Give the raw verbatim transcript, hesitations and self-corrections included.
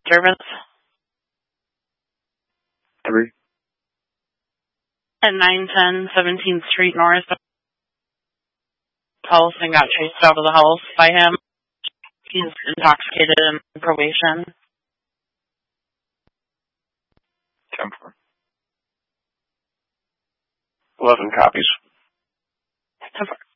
disturbance? Three. At nine ten seventeenth Street North, Paulson got chased out of the house by him. He's intoxicated and on probation. ten four. eleven copies. ten four.